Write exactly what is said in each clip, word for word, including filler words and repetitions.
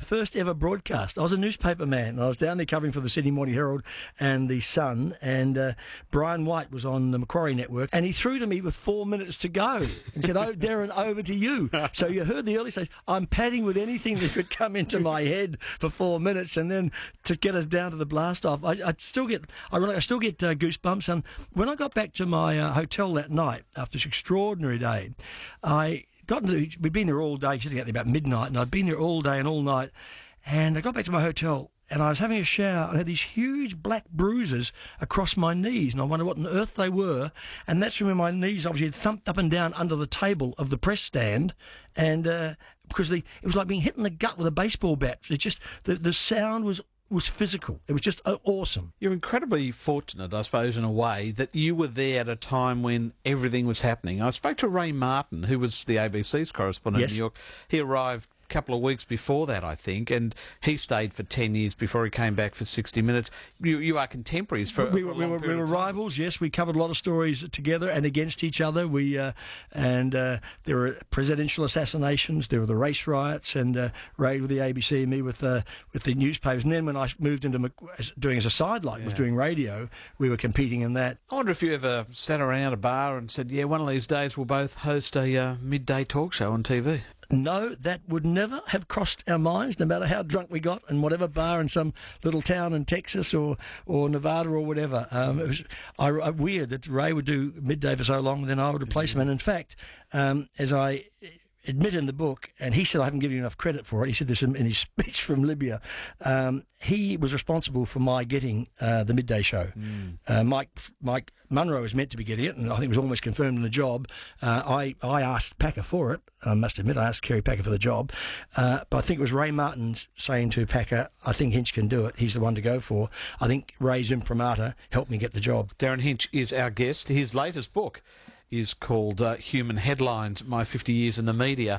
first ever broadcast. I was a newspaper man. And I was down there covering for the Sydney Morning Herald and the Sun, and uh, Brian White was on the Macquarie Network, and he threw to me with four minutes to go and said, "Oh, Darren, over to you." So you heard the early stage. I'm padding with anything that could come into my head for four minutes, and then to get us down to the blast off, I, I still get, I, I still get uh, goosebumps. And when I got back to my uh, hotel that night after this extraordinary day, I got into, we'd been there all day, sitting out there about midnight, and I'd been there all day and all night, and I got back to my hotel, and I was having a shower, and I had these huge black bruises across my knees, and I wondered what on earth they were, and that's when my knees obviously had thumped up and down under the table of the press stand, and uh, because the, it was like being hit in the gut with a baseball bat. It just, the, the sound was was physical. It was just uh, awesome. You're incredibly fortunate, I suppose, in a way, that you were there at a time when everything was happening. I spoke to Ray Martin, who was the A B C's correspondent Yes. in New York. He arrived a couple of weeks before that, I think, and he stayed for ten years before he came back for sixty minutes. You, you are contemporaries for, we for were, a long we were, we period were of time. rivals. Yes, we covered a lot of stories together and against each other. We uh, and uh, there were presidential assassinations. There were the race riots, and uh, Ray with the A B C, and me with uh, with the newspapers. And then when I moved into Mac- doing as a sidelight, was Yeah. doing radio. We were competing in that. I wonder if you ever sat around a bar and said, yeah, one of these days we'll both host a uh, midday talk show on T V. No, that would never have crossed our minds, no matter how drunk we got in whatever bar in some little town in Texas or, or Nevada or whatever. Um, it was I, I, weird that Ray would do midday for so long, and then I would replace him. And in fact, um, as I admit in the book, and he said I haven't given you enough credit for it, he said this in, in his speech from Libya, um, he was responsible for my getting uh, the midday show. Mm. Uh, Mike Mike Munro was meant to be getting it, and I think it was almost confirmed in the job. Uh, I, I asked Packer for it. I must admit, I asked Kerry Packer for the job. Uh, but I think it was Ray Martin saying to Packer, I think Hinch can do it. He's the one to go for. I think Ray's imprimatur helped me get the job. Darren Hinch is our guest. His latest book is called uh, Human Headlines, My fifty years in the Media.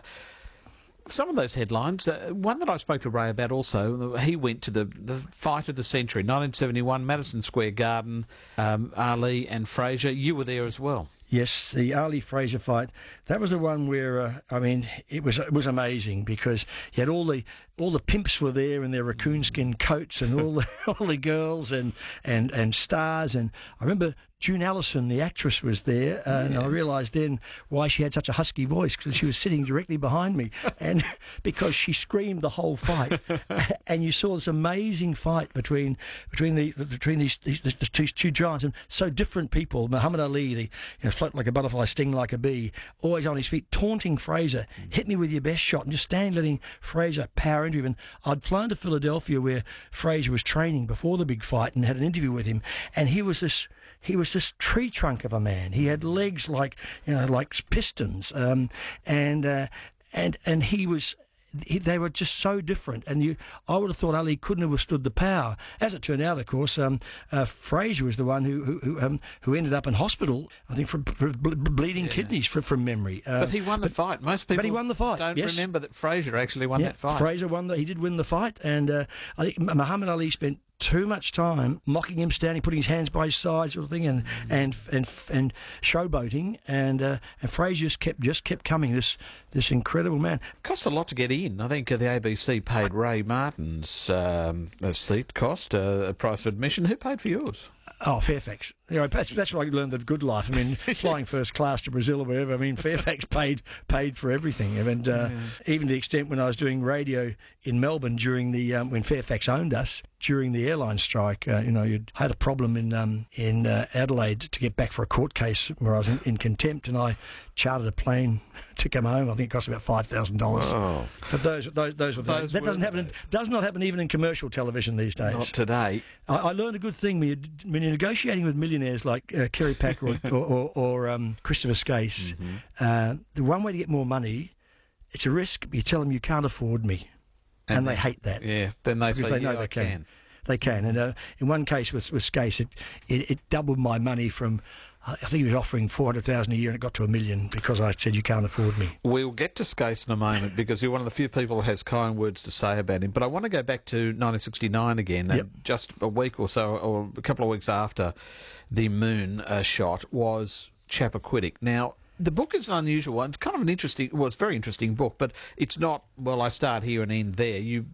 Some of those headlines, uh, one that I spoke to Ray about also, he went to the, the fight of the century, nineteen seventy-one, Madison Square Garden, um, Ali and Fraser. You were there as well. Yes, the Ali Fraser fight. That was the one where uh, I mean, it was it was amazing because you had all the all the pimps were there in their raccoon skin coats, and all the all the girls and and and stars. And I remember June Allison, the actress, was there, uh, and I realised then why she had such a husky voice, because she was sitting directly behind me, and because she screamed the whole fight. And you saw this amazing fight between between the between these, these, these two, two giants, and so different people. Muhammad Ali, the you know, float like a butterfly, sting like a bee, always on his feet, taunting Fraser, hit me with your best shot, and just stand letting Fraser power into him. And I'd flown to Philadelphia where Fraser was training before the big fight and had an interview with him, and he was this he was this tree trunk of a man. He had legs like you know like pistons, um, and uh, and and he was. He, they were just so different, and you, I would have thought Ali couldn't have withstood the power. As it turned out, of course, um, uh, Fraser was the one who who who, um, who ended up in hospital, I think, for, for ble- bleeding yeah. kidneys from, from memory. Uh, but he won the but, fight. Most people but he won the fight. don't yes. remember that Fraser actually won yeah, that fight. Fraser won. The, he did win the fight, and uh, I think Muhammad Ali spent too much time mocking him, standing, putting his hands by his side, sort of thing, and mm. and and and showboating, and uh, and Fraser just kept just kept coming. This this incredible man. It cost a lot to get in. I think uh, the A B C paid Ray Martin's um, a seat cost, uh, a price of admission. Who paid for yours? Oh, Fairfax. You know, that's, that's what I learned the good life. I mean, flying yes. first class to Brazil or wherever. I mean, Fairfax paid paid for everything, and uh, yeah. even to the extent when I was doing radio in Melbourne during the um, when Fairfax owned us during the airline strike. Uh, you know, you had a problem in um, in uh, Adelaide to get back for a court case where I was in, in contempt, and I chartered a plane to come home. I think it cost about five thousand dollars. Oh. But those those those were those. That doesn't happen. Days. Does not happen even in commercial television these days. Not today. I, I learned a good thing when you're, when you're negotiating with millionaires like uh, Kerry Packer or, or, or, or um, Christopher Skase. Mm-hmm. Uh, the one way to get more money, it's a risk, but you tell them you can't afford me. And, and they, they hate that. Yeah, then they say, they know yeah, they I can. can. They can. And uh, in one case with, with Skase, it, it, it doubled my money from, uh, I think he was offering four hundred thousand dollars a year, and it got to a million because I said, you can't afford me. We'll get to Skase in a moment because you're one of the few people who has kind words to say about him. But I want to go back to nineteen sixty-nine again, yep. and just a week or so, or a couple of weeks after the moon uh, shot was Chappaquiddick. Now, the book is an unusual one. It's kind of an interesting, well, it's a very interesting book, but it's not, well, I start here and end there. You